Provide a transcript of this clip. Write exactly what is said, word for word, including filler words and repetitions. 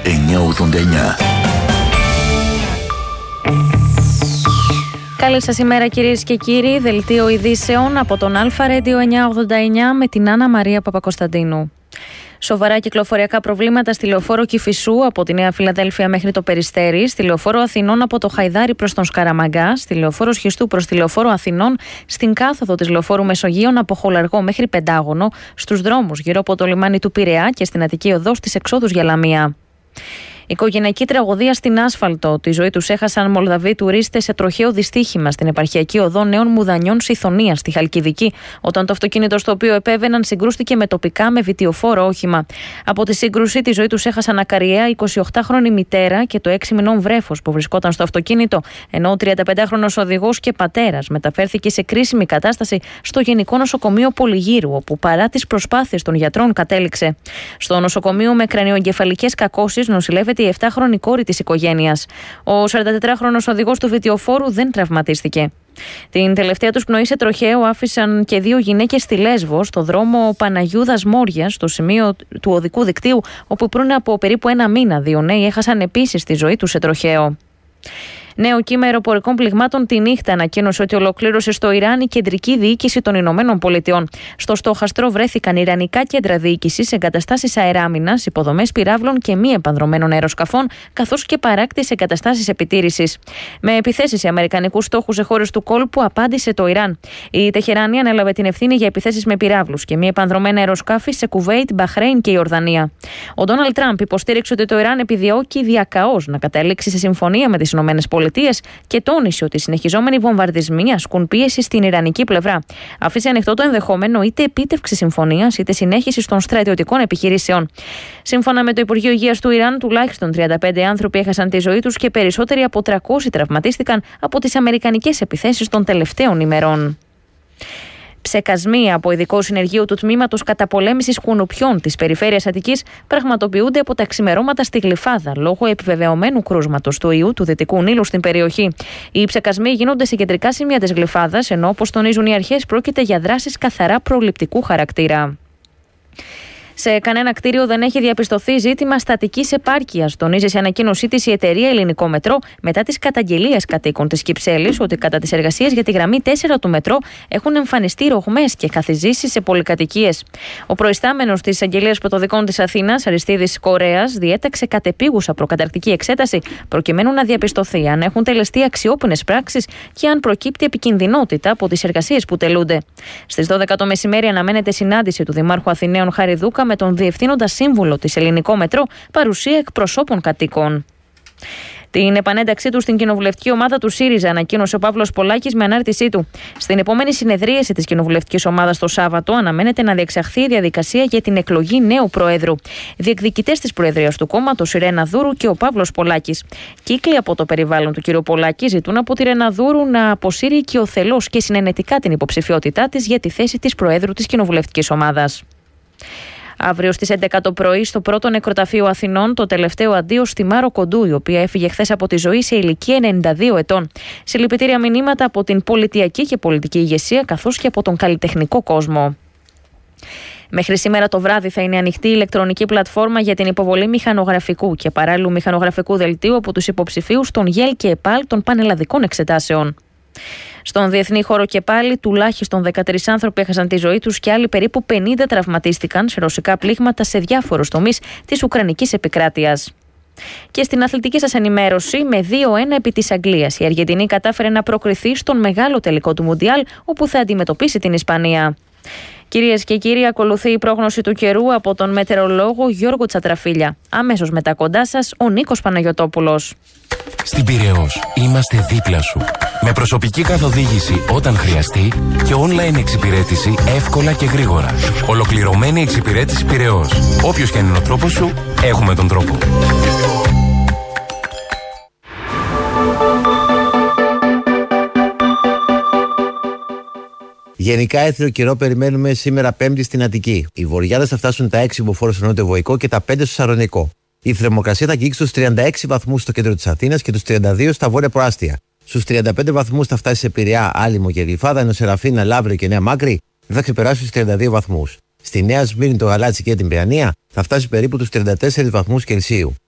εννιακόσια ογδόντα εννιά. Καλή σας ημέρα κυρίες και κύριοι. Δελτίο ειδήσεων από τον Αλφα Radio εννιακόσια ογδόντα εννιά με την Άννα Μαρία Παπακοσταντίνου. Σοβαρά κυκλοφοριακά προβλήματα στη λεωφόρο Κηφισού από τη Νέα Φιλαδέλφια μέχρι το Περιστέρι, στη λεωφόρο Αθηνών από το Χαϊδάρι προς τον Σκαραμαγκά, στη λεωφόρο Σχιστού προς τη λεωφόρο Αθηνών, στην κάθοδο της λεωφόρου Μεσογείων από Χολαργό μέχρι Πεντάγωνο, στους δρόμους γύρω από το λιμάνι του Πειραιά και στην Αττική Οδό στις εξόδους για Λαμία. Οικογενειακή τραγωδία στην άσφαλτο. Τη ζωή τους έχασαν Μολδαβοί τουρίστες σε τροχαίο δυστύχημα στην επαρχιακή οδό Νέων Μουδανιών Σιθωνίας στη Χαλκιδική, όταν το αυτοκίνητο στο οποίο επέβαιναν συγκρούστηκε με τοπικά με βιτιοφόρο όχημα. Από τη σύγκρουση, τη ζωή τους έχασαν ακαριαία εικοσιοκτάχρονη μητέρα και το έξι μηνών βρέφος που βρισκόταν στο αυτοκίνητο, ενώ ο τριανταπεντάχρονος οδηγός και πατέρας μεταφέρθηκε σε κρίσιμη κατάσταση στο Γενικό Νοσοκομείο Πολυγύρου, όπου παρά τις προσπάθειες των γιατρών κατέληξε. Στο νοσοκομείο με κρανιοεγκεφαλικές κακώσεις νοσηλεύεται η επτάχρονη κόρη της οικογένειας. Ο σαραντατετράχρονος οδηγός του βιτιοφόρου δεν τραυματίστηκε. Την τελευταία τους πνοή σε τροχαίο άφησαν και δύο γυναίκες στη Λέσβο, στο δρόμο Παναγιούδας Μόριας, στο σημείο του οδικού δικτύου, όπου πριν από περίπου ένα μήνα δύο νέοι έχασαν επίσης τη ζωή τους σε τροχαίο. Νέο κύμα αεροπορικών πληγμάτων τη νύχτα ανακοίνωσε ότι ολοκλήρωσε στο Ιράν η κεντρική διοίκηση των Ηνωμένων Πολιτειών. Στο στόχαστρο βρέθηκαν ιρανικά κέντρα διοίκησης, εγκαταστάσεις αεράμινας, υποδομές πυράβλων και μη επανδρομένων αεροσκαφών, καθώς και παράκτης εγκαταστάσεις επιτήρησης. Με επιθέσεις σε αμερικανικούς στόχους σε χώρες του κόλπου απάντησε το Ιράν. Η Τεχεράνη ανέλαβε την ευθύνη για επιθέσεις με πυράβλους και μη επανδρομένα αεροσκάφη σε Κουβέιτ, Μπαχρέιν και Ιορδανία. Ο Ντόναλντ Τραμπ υποστήριξε ότι το Ιράν επιδιώκει διακαώς να καταλήξει σε συμφωνία με τις ΗΠΑ και τόνισε ότι οι συνεχιζόμενοι βομβαρδισμοί ασκούν πίεση στην ιρανική πλευρά. Αφήσε ανοιχτό το ενδεχόμενο είτε επίτευξη συμφωνίας είτε συνέχιση των στρατιωτικών επιχειρήσεων. Σύμφωνα με το Υπουργείο Υγείας του Ιράν, τουλάχιστον τριάντα πέντε άνθρωποι έχασαν τη ζωή τους και περισσότεροι από τριακόσιοι τραυματίστηκαν από τις αμερικανικές επιθέσεις των τελευταίων ημερών. Ψεκασμοί από ειδικό συνεργείο του Τμήματος Καταπολέμησης Κουνουπιών της Περιφέρειας Αττικής πραγματοποιούνται από τα ξημερώματα στη Γλυφάδα λόγω επιβεβαιωμένου κρούσματος του ιού του Δυτικού Νείλου στην περιοχή. Οι ψεκασμοί γίνονται σε κεντρικά σημεία της Γλυφάδας, ενώ όπως τονίζουν οι αρχές πρόκειται για δράσεις καθαρά προληπτικού χαρακτήρα. Σε κανένα κτίριο δεν έχει διαπιστωθεί ζήτημα στατικής επάρκειας, τονίζει σε ανακοίνωσή της η εταιρεία Ελληνικό Μετρό μετά τις καταγγελίες κατοίκων της Κυψέλης ότι κατά τις εργασίες για τη γραμμή τέσσερα του Μετρό έχουν εμφανιστεί ρογμές και καθιζήσεις σε πολυκατοικίες. Ο προϊστάμενος της Αγγελίας Πρωτοδικών της Αθήνας, Αριστίδης Κορέας, διέταξε κατεπίγουσα προκαταρκτική εξέταση προκειμένου να διαπιστωθεί αν έχουν τελεστεί αξιόπινες πράξεις και αν προκύπτει επικινδυνότητα από τις εργασίες που τελούνται. Στις δώδεκα το μεσημέρι αναμένεται συνάντηση του Δημάρχου Αθηναίων Χαριδούκα με τον Διευθύνοντα Σύμβουλο της Ελληνικό Μετρό, παρουσία εκπροσώπων κατοίκων. Την επανένταξή του στην κοινοβουλευτική ομάδα του ΣΥΡΙΖΑ ανακοίνωσε ο Παύλος Πολάκης με ανάρτησή του. Στην επόμενη συνεδρίαση της κοινοβουλευτικής ομάδας το Σάββατο αναμένεται να διεξαχθεί η διαδικασία για την εκλογή νέου Προέδρου. Διεκδικητές της Προεδρίας του κόμματος, η Ρένα Δούρου και ο Παύλος Πολάκης. Κύκλοι από το περιβάλλον του κ. Πολάκη ζητούν από τη Ρένα Δούρου να αποσύρει οικειοθελώς και συνενετικά την υποψηφιότητά της για τη θέση της Προέδρου της κοινοβουλευτικής ομάδας. Αύριο στις έντεκα το πρωί, στο πρώτο νεκροταφείο Αθηνών, το τελευταίο αντίο στη Μάρο Κοντού, η οποία έφυγε χθες από τη ζωή σε ηλικία ενενήντα δύο ετών. Συλληπιτήρια μηνύματα από την πολιτιακή και πολιτική ηγεσία, καθώς και από τον καλλιτεχνικό κόσμο. Μέχρι σήμερα το βράδυ θα είναι ανοιχτή η ηλεκτρονική πλατφόρμα για την υποβολή μηχανογραφικού και παράλληλου μηχανογραφικού δελτίου από τους υποψηφίους των ΓΕΛ και ΕΠΑΛ των πανελλαδικών εξετάσεων. Στον διεθνή χώρο και πάλι, τουλάχιστον δεκατρείς άνθρωποι έχασαν τη ζωή τους και άλλοι περίπου πενήντα τραυματίστηκαν σε ρωσικά πλήγματα σε διάφορους τομείς της Ουκρανικής επικράτειας. Και στην αθλητική σας ενημέρωση, με δύο ένα επί της Αγγλίας, η Αργεντινή κατάφερε να προκριθεί στον μεγάλο τελικό του Μουντιάλ, όπου θα αντιμετωπίσει την Ισπανία. Κυρίες και κύριοι, ακολουθεί η πρόγνωση του καιρού από τον μετεωρολόγο Γιώργο Τσατραφίλια. Αμέσως μετά κοντά σας, ο Νίκος Παναγιωτόπουλος. Στην Πειραιώς είμαστε δίπλα σου. Με προσωπική καθοδήγηση όταν χρειαστεί και online εξυπηρέτηση εύκολα και γρήγορα. Ολοκληρωμένη εξυπηρέτηση Πειραιώς. Όποιος και αν είναι ο τρόπος σου, έχουμε τον τρόπο. Γενικά έθριο καιρό περιμένουμε σήμερα Πέμπτη στην Αττική. Οι βορειάδες θα φτάσουν τα έξι μποφόρ στο νότιο Βοϊκό και τα πέντε στο Σαρονικό. Η θερμοκρασία θα αγγίξει τους τριάντα έξι βαθμούς στο κέντρο της Αθήνας και τους τριάντα δύο στα βόρεια προάστια. Στους τριάντα πέντε βαθμούς θα φτάσει σε Πειραιά, Άλυμο και Γλυφάδα, ενώ σε Ραφίνα, Λαύριο και Νέα Μάκρη δεν θα ξεπεράσει τους τριάντα δύο βαθμούς. Στη Νέα Σμύρνη, το Γαλάτσι και την Παιανία θα φτάσει περίπου τους τριάντα τέσσερις βαθμούς Κελσίου.